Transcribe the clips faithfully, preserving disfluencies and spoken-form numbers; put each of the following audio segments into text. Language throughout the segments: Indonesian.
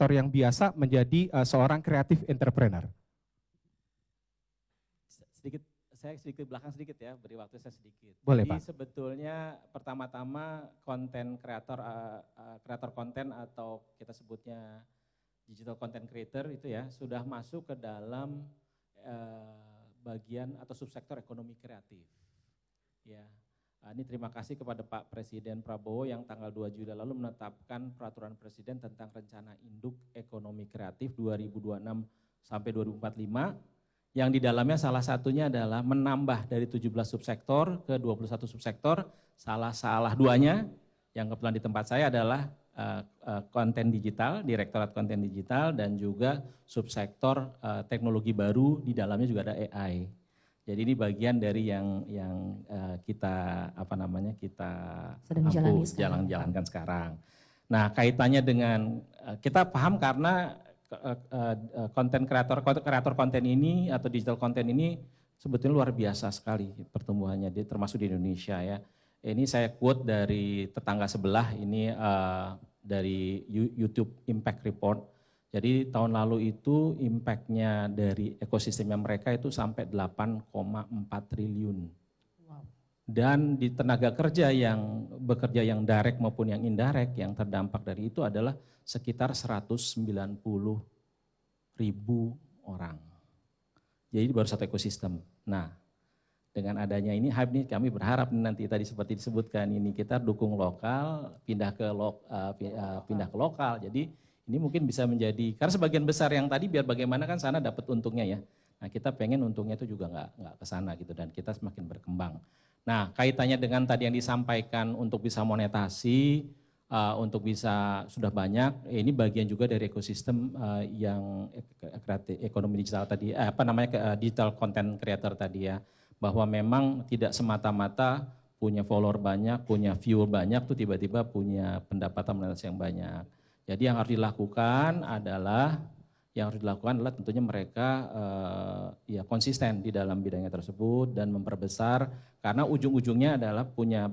kreator yang biasa menjadi uh, seorang kreatif entrepreneur? Sedikit, saya sedikit belakang sedikit ya, beri waktu saya sedikit. Boleh, Jadi Pak. sebetulnya pertama-tama konten kreator, uh, uh, kreator konten atau kita sebutnya digital content creator itu ya sudah masuk ke dalam uh, bagian atau subsektor ekonomi kreatif. Ya, uh, ini terima kasih kepada Pak Presiden Prabowo yang tanggal dua Juli lalu menetapkan peraturan Presiden tentang rencana induk ekonomi kreatif dua ribu dua puluh enam sampai dua ribu empat puluh lima. Yang di dalamnya salah satunya adalah menambah dari tujuh belas subsektor ke dua puluh satu subsektor. Salah-salah duanya yang kebetulan di tempat saya adalah uh, uh, konten digital, Direktorat Konten Digital, dan juga subsektor uh, teknologi baru, di dalamnya juga ada A I. Jadi ini bagian dari yang yang uh, kita apa namanya kita sedang jalani jalan jalankan sekarang. Nah, kaitannya dengan uh, kita paham karena konten kreator kreator konten ini atau digital konten ini sebetulnya luar biasa sekali pertumbuhannya, termasuk di Indonesia ya. Ini saya quote dari tetangga sebelah, ini uh, dari YouTube Impact Report. Jadi tahun lalu itu impact-nya dari ekosistemnya mereka itu sampai delapan koma empat triliun. Wow. Dan di tenaga kerja yang bekerja yang direct maupun yang indirect yang terdampak dari itu adalah sekitar seratus sembilan puluh ribu orang. Jadi baru satu ekosistem. Nah, dengan adanya ini hype nih kami berharap nanti tadi seperti disebutkan ini kita dukung lokal, pindah ke lo, uh, pindah ke lokal. Jadi ini mungkin bisa menjadi, karena sebagian besar yang tadi biar bagaimana kan sana dapat untungnya ya. Nah kita pengen untungnya itu juga nggak nggak ke sana gitu dan kita semakin berkembang. Nah kaitannya dengan tadi yang disampaikan untuk bisa monetasi, uh, untuk bisa sudah banyak, eh, ini bagian juga dari ekosistem uh, yang kreatif, ekonomi digital tadi, eh, apa namanya uh, digital content creator tadi ya. Bahwa memang tidak semata-mata punya follower banyak, punya viewer banyak tuh tiba-tiba punya pendapatan monetasi yang banyak. Jadi yang harus dilakukan adalah yang harus dilakukan adalah tentunya mereka uh, ya konsisten di dalam bidangnya tersebut dan memperbesar karena ujung-ujungnya adalah punya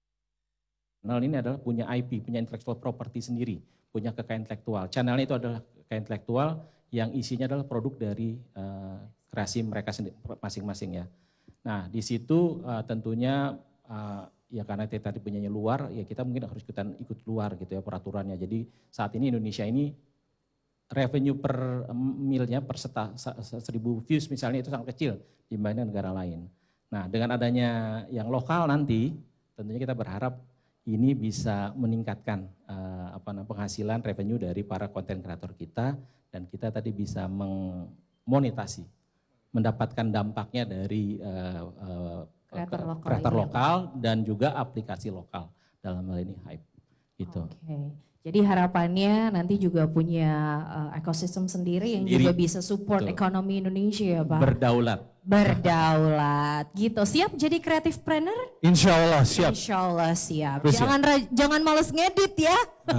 channel ini adalah punya I P, punya intellectual property sendiri, punya kekayaan intelektual. Channelnya itu adalah kekayaan intelektual yang isinya adalah produk dari uh, kreasi mereka sendiri masing-masing ya. Nah di situ uh, tentunya uh, ya karena kita tadi punyanya luar, ya kita mungkin harus ikutan ikut luar gitu ya peraturannya. Jadi saat ini Indonesia ini revenue per milnya per seta, seribu views misalnya itu sangat kecil dibandingkan negara lain. Nah dengan adanya yang lokal nanti tentunya kita berharap ini bisa meningkatkan uh, apa namanya penghasilan revenue dari para konten kreator kita dan kita tadi bisa mengmonetasi, mendapatkan dampaknya dari uh, uh, kreator lokal, kreator lokal dan juga aplikasi lokal dalam hal ini Hype gitu. Oke. Okay. Jadi harapannya nanti juga punya uh, ekosistem sendiri yang sendiri, juga bisa support betul. Ekonomi Indonesia ya Pak. Berdaulat. Berdaulat gitu. Siap jadi creative planner? Insya Allah siap. Insya Allah siap. Terus jangan ya? jangan males ngedit ya.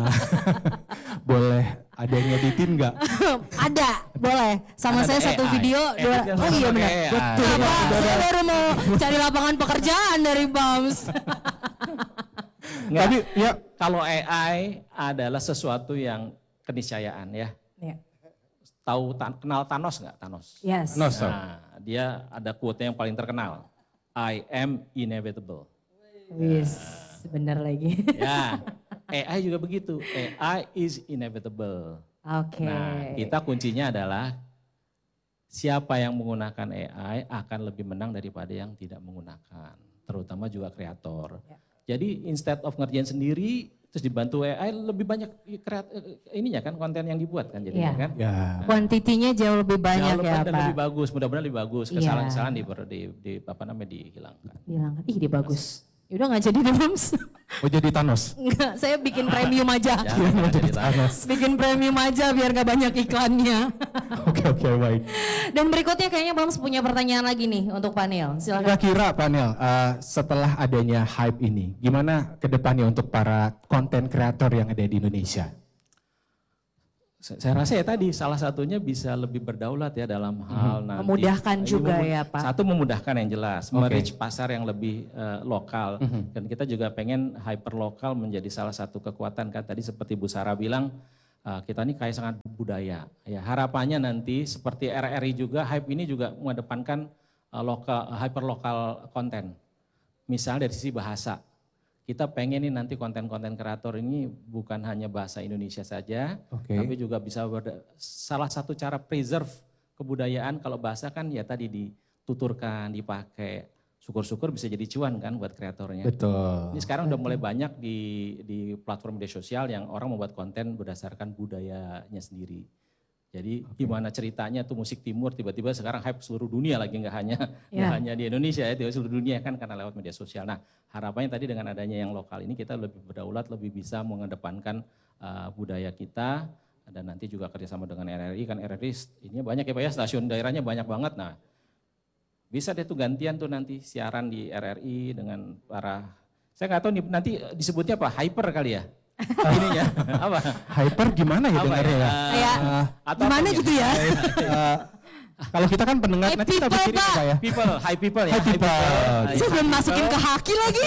Boleh. Ada yang ngeditin nggak? Ada, boleh. Sama ada saya A I. Satu video. Dua, oh iya benar. Betul. Apa? Saya baru mau cari lapangan pekerjaan dari B A M S. Nggak, tapi ya kalau A I adalah sesuatu yang keniscayaan ya. Ya. Tahu tan kenal Thanos nggak Thanos? Yes. Nah, dia ada quote yang paling terkenal. I am inevitable. Yes, nah, benar lagi. Ya, A I juga begitu. A I is inevitable. Oke. Okay. Nah, kita kuncinya adalah siapa yang menggunakan A I akan lebih menang daripada yang tidak menggunakan, terutama juga kreator. Ya. Jadi instead of ngerjain sendiri terus dibantu A I lebih banyak kreat ininya kan konten yang dibuat kan jadinya ya. Kan. Ya. Kuantitinya jauh lebih banyak jauh ya dan Pak. Lebih bagus, mudah-mudahan lebih bagus. Kesalahan-kesalahan di, di, di apa namanya dihilangkan. Dihilangkan. Ih, dia bagus. Udah nggak jadi deh Mams. Oh jadi Thanos? Enggak, saya bikin premium aja. Ya, jadi Thanos. Bikin premium aja biar gak banyak iklannya. Oke oke baik. Dan berikutnya kayaknya Mams punya pertanyaan lagi nih untuk panel. Silakan. Kira-kira panel uh, setelah adanya hype ini, gimana ke depannya untuk para konten kreator yang ada di Indonesia? Saya rasa ya tadi salah satunya bisa lebih berdaulat ya dalam hal hmm. nanti. Memudahkan juga ya Pak. Satu memudahkan yang jelas, okay. merich pasar yang lebih uh, lokal. Hmm. Dan kita juga pengen hyper lokal menjadi salah satu kekuatan kan tadi seperti Bu Sarah bilang, uh, kita ini kaya sangat budaya. Ya, harapannya nanti seperti R R I juga, Hype ini juga mengedepankan uh, lokal, hyper lokal konten. Misal dari sisi bahasa, kita pengen nih nanti konten-konten kreator ini bukan hanya bahasa Indonesia saja, Oke. tapi juga bisa berda- salah satu cara preserve kebudayaan kalau bahasa kan ya tadi dituturkan, dipakai. Syukur-syukur bisa jadi cuan kan buat kreatornya. Betul. Ini sekarang udah mulai banyak di di platform media sosial yang orang membuat konten berdasarkan budayanya sendiri. Jadi Oke. gimana ceritanya tuh musik timur tiba-tiba sekarang hype seluruh dunia lagi, nggak hanya nggak Ya. hanya di Indonesia ya, di seluruh dunia kan karena lewat media sosial. Nah harapannya tadi dengan adanya yang lokal ini kita lebih berdaulat, lebih bisa mengedepankan uh, budaya kita dan nanti juga kerjasama dengan R R I kan R R I ini banyak ya Pak ya, stasiun daerahnya banyak banget. Nah bisa deh tuh gantian tuh nanti siaran di R R I dengan para, saya nggak tahu nih nanti disebutnya apa, hyper kali ya? Ininya apa? Hyper gimana ya Apa dengarnya ya? Eh, Kayak Ah, atau gimana apa gitu ya? eh, kalau kita kan pendengar, Hey, nanti kita people, pikirin Pak. apa ya? People, high people ya. High people. High Saya belum people. masukin ke haki lagi.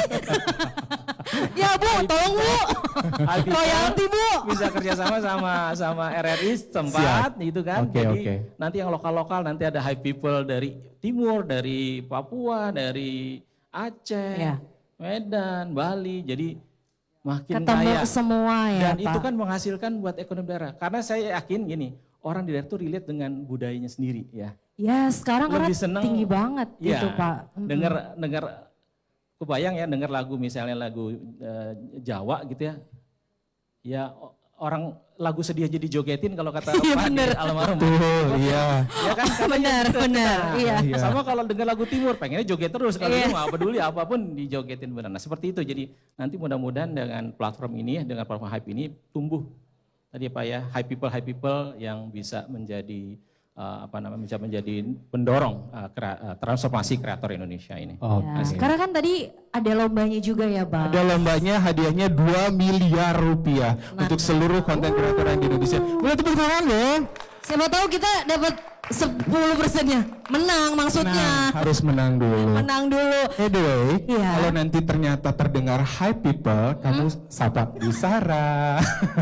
Ya Bu, tolong Bu. High people Royalti Bu. bisa kerjasama sama sama R R I setempat gitu kan. Oke, Jadi oke. nanti yang lokal-lokal nanti ada high people dari timur, dari Papua, dari Aceh, Ya. Medan, Bali. Jadi makin Ketemu kaya. semua ya Dan itu Pak. kan menghasilkan buat ekonomi daerah. Karena saya yakin gini, orang di daerah itu relate dengan budayanya sendiri ya. Ya sekarang karena Lebih seneng, tinggi banget Iya, gitu Pak. Mm-mm. Dengar dengar kebayang ya dengar lagu misalnya lagu eh, Jawa gitu ya. Ya o- orang lagu sedih aja dijogetin kalau kata Iya, Pak Adi bener. almarhum. Betul, iya. Ya kan katanya Benar, gitu. benar, Nah, iya. Iya. Sama kalau dengar lagu timur pengennya joget terus kalau Iya. ini mah peduli apapun dijogetin benar. Nah, seperti itu. Jadi nanti mudah-mudahan dengan platform ini dengan platform Hype ini tumbuh tadi Pak ya, high people high people yang bisa menjadi eh, apa namanya bisa menjadi pendorong eh, krea- eh, transformasi kreator Indonesia ini. Oke. Ya, sekarang kan tadi ada lombanya juga ya Bang. Ada lombanya, hadiahnya dua miliar rupiah untuk seluruh konten kreator yang di Indonesia. Boleh tepuk tangan dong. Siapa tahu kita dapat sepuluh persennya. Menang maksudnya. Nah, harus menang dulu. Menang dulu. Anyway, Iya. kalau nanti ternyata terdengar high people, kamu sapa Bu Sarah.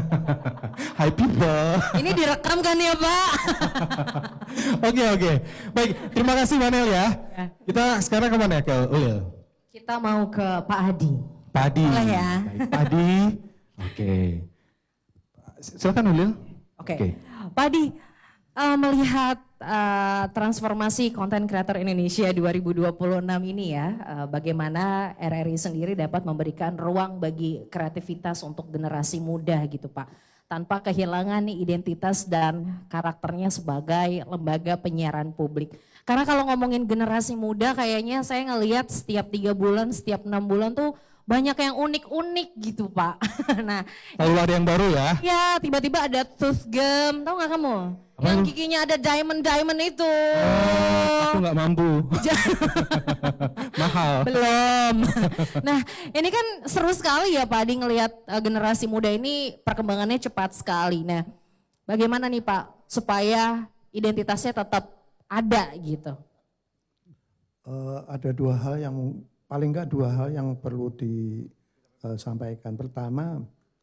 Hi people. Ini direkam kan ya Pak? Oke oke. Baik, terima kasih Manel ya. Kita sekarang kemana ya? Ke Ulil? Kita mau ke Pak Hadi. Padi. Boleh ya? Baik, Padi. Oke. Silakan Ulil. Oke. Oke. Pak Hadi, eh, melihat eh, transformasi konten kreator Indonesia dua ribu dua puluh enam ini ya, eh, bagaimana R R I sendiri dapat memberikan ruang bagi kreativitas untuk generasi muda gitu Pak. Tanpa kehilangan nih identitas dan karakternya sebagai lembaga penyiaran publik. Karena kalau ngomongin generasi muda kayaknya saya ngelihat setiap tiga bulan, setiap enam bulan tuh banyak yang unik-unik gitu Pak. Nah Kalau ada yang baru ya. ya tiba-tiba ada tooth gum, tahu nggak kamu? Apa Yang itu? giginya ada diamond-diamond itu. Aku nggak mampu. Mahal. Belum. Nah ini kan seru sekali ya Pak Adi ngelihat eh, generasi muda ini perkembangannya cepat sekali. Nah bagaimana nih Pak supaya identitasnya tetap ada gitu? Eh, ada dua hal yang paling enggak dua hal yang perlu disampaikan. Pertama,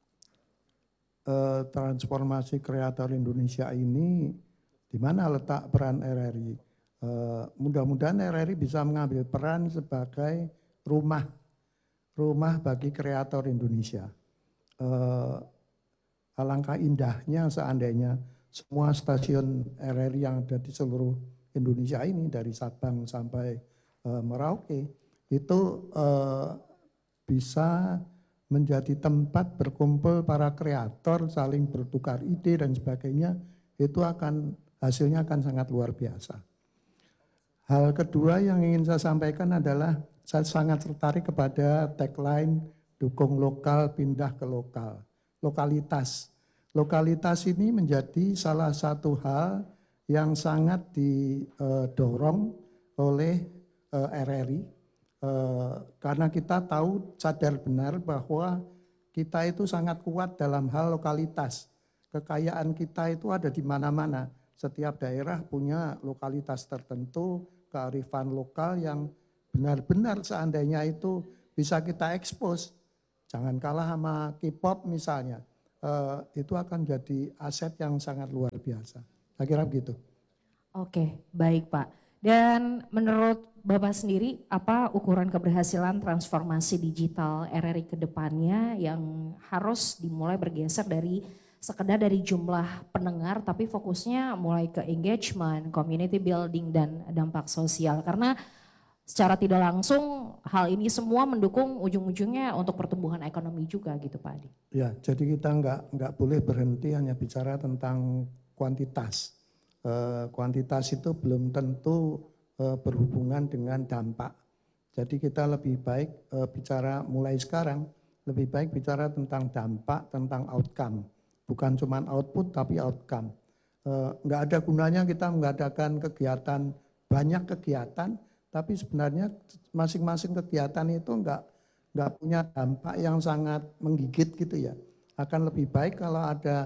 eh, transformasi kreator Indonesia ini di mana letak peran R R I? Eh, mudah-mudahan R R I bisa mengambil peran sebagai rumah rumah bagi kreator Indonesia. Eh, alangkah indahnya seandainya semua stasiun R R I yang ada di seluruh Indonesia ini dari Sabang sampai eh, Merauke itu eh, bisa menjadi tempat berkumpul para kreator, saling bertukar ide dan sebagainya, itu akan hasilnya akan sangat luar biasa. Hal kedua yang ingin saya sampaikan adalah saya sangat tertarik kepada tagline dukung lokal pindah ke lokal, lokalitas. Lokalitas ini menjadi salah satu hal yang sangat didorong oleh R R I. Eh, karena kita tahu sadar benar bahwa kita itu sangat kuat dalam hal lokalitas. Kekayaan kita itu ada di mana-mana. Setiap daerah punya lokalitas tertentu, kearifan lokal yang benar-benar seandainya itu bisa kita ekspos. Jangan kalah sama K-pop misalnya. eh, itu akan jadi aset yang sangat luar biasa. Saya kira begitu. Oke, baik Pak. Dan menurut Bapak sendiri, apa ukuran keberhasilan transformasi digital R R I ke depannya yang harus dimulai bergeser dari sekedar dari jumlah pendengar, tapi fokusnya mulai ke engagement, community building, dan dampak sosial. Karena secara tidak langsung hal ini semua mendukung ujung-ujungnya untuk pertumbuhan ekonomi juga gitu Pak Adi. Ya, jadi kita nggak nggak boleh berhenti hanya bicara tentang kuantitas. Eh, kuantitas itu belum tentu eh, berhubungan dengan dampak. Jadi kita lebih baik eh, bicara mulai sekarang, lebih baik bicara tentang dampak, tentang outcome. Bukan cuma output tapi outcome. Eh, nggak ada gunanya kita mengadakan kegiatan, banyak kegiatan, tapi sebenarnya masing-masing kegiatan itu nggak nggak punya dampak yang sangat menggigit gitu ya. Akan lebih baik kalau ada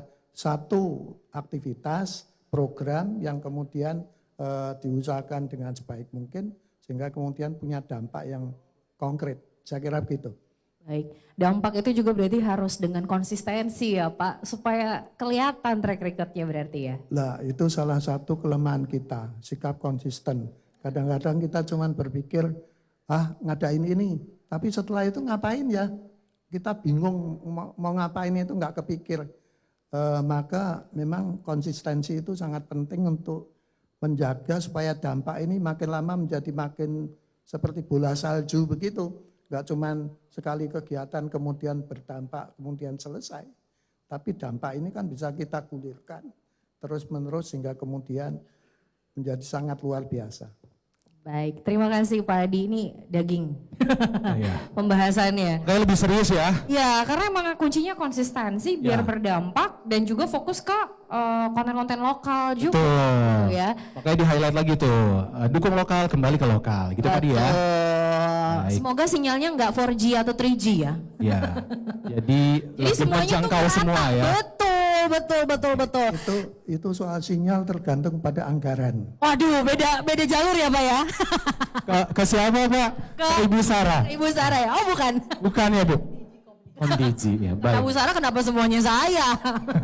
satu aktivitas, program yang kemudian eh, diusahakan dengan sebaik mungkin sehingga kemudian punya dampak yang konkret. Saya kira begitu. Baik, dampak itu juga berarti harus dengan konsistensi ya Pak, supaya kelihatan track recordnya berarti ya. Lah itu salah satu kelemahan kita, sikap konsisten. Kadang-kadang kita cuma berpikir, ah ngadain ini, tapi setelah itu ngapain ya? Kita bingung mau, mau ngapain itu nggak kepikir. Eh, maka memang konsistensi itu sangat penting untuk menjaga supaya dampak ini makin lama menjadi makin seperti bola salju begitu. Nggak cuma sekali kegiatan kemudian berdampak kemudian selesai. Tapi dampak ini kan bisa kita gulirkan terus menerus sehingga kemudian menjadi sangat luar biasa. Baik, terima kasih Pak Adi, ini daging Iya. pembahasannya. Kayak lebih serius ya. Ya, karena emang kuncinya konsistensi biar Ya. berdampak dan juga fokus ke eh, konten-konten lokal juga. Betul. Gitu ya. Makanya di highlight lagi tuh, eh, dukung lokal kembali ke lokal, gitu tadi ya. Betul. Baik. Semoga sinyalnya nggak empat G atau tiga G ya. Ya. Jadi, Jadi lebih semuanya tuh menjangkau merata. semua ya. Betul, betul, betul, betul. Itu itu soal sinyal tergantung pada anggaran. Waduh, beda beda jalur ya Pak ya. Ke, ke siapa Pak? Ke, Ke- Ibu Sarah. Ibu Sarah ya? Oh bukan. Bukan ya Bu? Om Diji ya, Ibu baik. Sarah kenapa semuanya saya?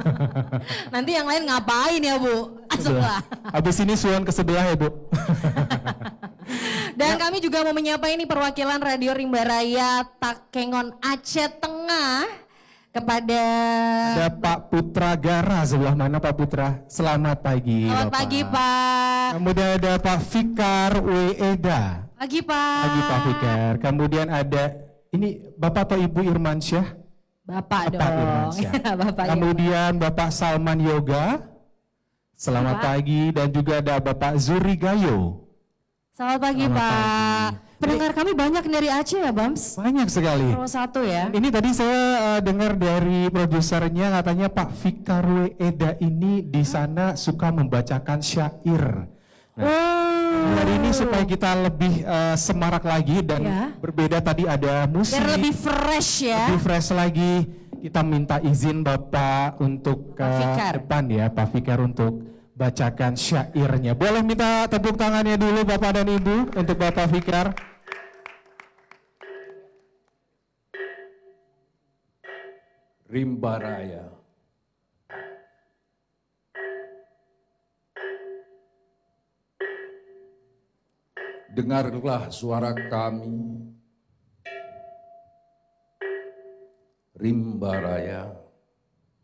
Nanti yang lain ngapain ya Bu? Asuplah. Habis ini suan ke sebelah ya Bu. Dan kami juga mau menyapa ini perwakilan Radio Rimba Raya Takengon Aceh Tengah kepada Ada Pak Putra Gara, sebelah mana Pak Putra? Selamat pagi. Selamat Bapak. pagi Pak. Kemudian ada Pak Fikar Weda. Pagi Pak. Pagi Pak Fikar. Kemudian ada ini Bapak atau Ibu Irmansyah? Bapak, Bapak dong. Irmansyah. Bapak ya. Kemudian Bapak Salman Yoga. Selamat Bapak. pagi. Dan juga ada Bapak Zuri Gayo. Selamat pagi Selamat Pak. Pendengar kami banyak dari Aceh ya Bams. Banyak sekali. Pro satu ya. Ini tadi saya uh, dengar dari produsernya katanya Pak Fikar Weda ini di sana suka membacakan syair. Nah, Oh. hari ini supaya kita lebih uh, semarak lagi dan Ya. berbeda tadi ada musik, Biar lebih fresh ya. lebih fresh lagi. Kita minta izin Bapak untuk ke Pak Fikar. depan ya, Pak Fikar untuk bacakan syairnya. Boleh minta tepuk tangannya dulu Bapak dan Ibu untuk Bapak Fikar. Rimba Raya. Dengarlah suara kami, Rimba Raya.